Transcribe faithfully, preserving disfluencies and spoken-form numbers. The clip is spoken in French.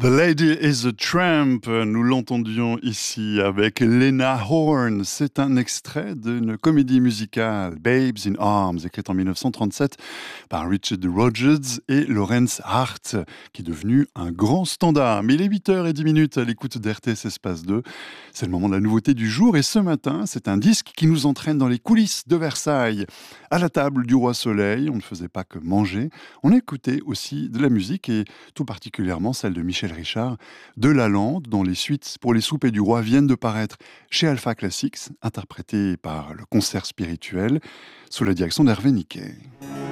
The Lady is a Tramp, nous l'entendions ici avec Lena Horne. C'est un extrait d'une comédie musicale, Babes in Arms, écrite en dix-neuf cent trente-sept par Richard Rodgers et Lawrence Hart, qui est devenu un grand standard. Mais il est huit heures dix minutes à l'écoute d'R T S Espace deux. C'est le moment de la nouveauté du jour et ce matin, c'est un disque qui nous entraîne dans les coulisses de Versailles. À la table du Roi Soleil, on ne faisait pas que manger, on écoutait aussi de la musique et tout particulièrement celle de Michel Richard, de Lalande, dont les suites pour les soupers du roi viennent de paraître chez Alpha Classics, interprétées par le concert spirituel, sous la direction d'Hervé Niquet.